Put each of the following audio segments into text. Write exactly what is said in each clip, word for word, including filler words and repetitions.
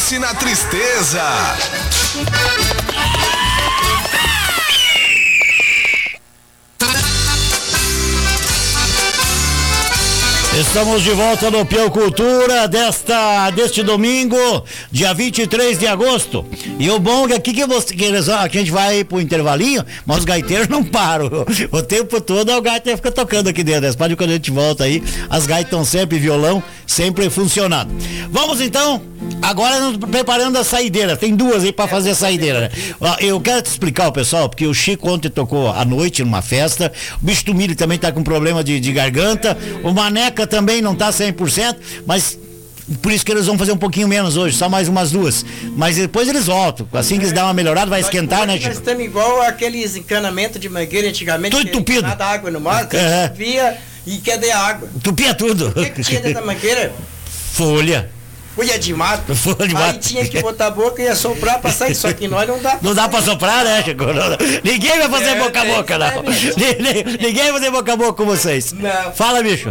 Doce na Tristeza. Estamos de volta no Piau Cultura desta, deste domingo, dia vinte e três de agosto. E o bom é que aqui que, você, que, eles, aqui a gente vai pro intervalinho, mas os gaiteiros não param. O tempo todo o gaiteiro fica tocando aqui dentro. Pode quando a gente volta aí, as gaitas estão sempre, violão, sempre funcionando. Vamos então, agora nos preparando a saideira. Tem duas aí pra fazer a saideira, né? Eu quero te explicar, pessoal, porque o Chico ontem tocou à noite numa festa, o Bicho do Milho também tá com problema de, de garganta, o Maneca também não tá cem por cento, mas por isso que eles vão fazer um pouquinho menos hoje, só mais umas duas. Mas depois eles voltam. Assim que eles dão uma melhorada, vai esquentar, né, Chico? Nós estamos igual aqueles encanamentos de mangueira antigamente. Tudo entupido. Nada água no mar, que É. via e cadê a água? Tupia tudo. O que, que tinha dentro da mangueira? Folha. Folha de mato. Folha de Aí mato. tinha que botar a boca e assoprar pra sair. Só que nós não dá. Não dá pra soprar, né, Chico? Não- Ninguém vai fazer É, boca a tem, boca, não. é, Ni- ni- Ninguém vai fazer boca a boca com vocês. Não. Fala, bicho.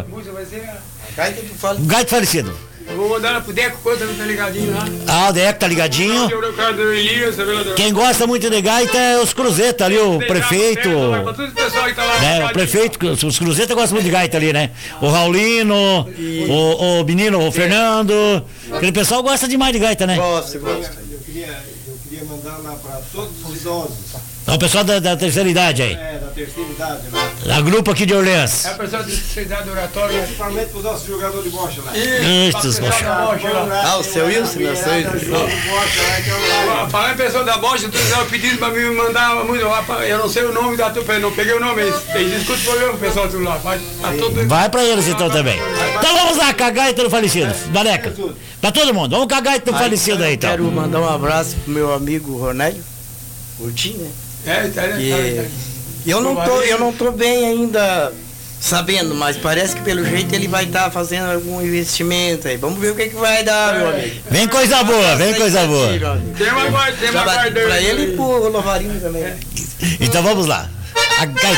Gaita do falo. Gaito falecido. Eu vou mandar pro Deco, quanto tá ligadinho lá. Ah, o Deco tá ligadinho. Eu quero do Elias, vereador. Quem gosta muito de gaita é os Cruzeta ali, o prefeito. Pra todo esse pessoal que tá lá. É, o ligadinho. prefeito, os Cruzeta gostam muito de gaita ali, né? O Raulino, o, o menino, o Fernando. Aquele pessoal gosta demais de gaita, né? Gosto, gosto. Eu queria, eu queria mandar lá para todos os idosos, É o pessoal da, da terceira idade aí. é, da terceira idade, lá. Da grupo aqui de Orleans. É a pessoa de cidade oratória. Principalmente para os nossos jogadores de bocha lá. Isso, Ah, o seu Wilson, não sei. Jogador de bocha lá, que é o lá. Falar em pessoa da Bocha, tu fizeram pedido pra me mandar muito lá. pra- Eu não sei o nome da tua, não peguei o nome. Eles, eles escutam o programa, o pessoal tudo lá. Vai, tá todo... Vai pra eles então também. Então vamos lá, com a gaita do falecido. Maneca. Pra todo mundo. Vamos com a gaita do falecido aí então. Quero mandar um abraço pro meu amigo Ronélio Curtinho, né? É, tá, tá, E tá, tá. eu não tô, eu não tô bem ainda sabendo, mas parece que pelo jeito ele vai estar fazendo algum investimento aí. Vamos ver o que, que vai dar, meu amigo. Vem coisa boa, vem coisa boa. Tem uma guarda, tem uma Pra, guarda. pra ele e pro Lovarinho também. Então vamos lá. A gaita